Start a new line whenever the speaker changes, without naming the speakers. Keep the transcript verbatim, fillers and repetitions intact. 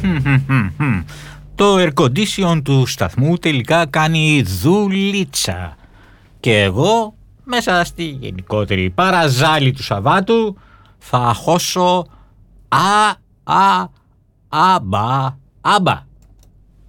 Το air condition του σταθμού τελικά κάνει δουλίτσα. Και εγώ, μέσα στη γενικότερη παραζάλη του Σαββάτου, θα χώσω α, α, αμπα, αμπα.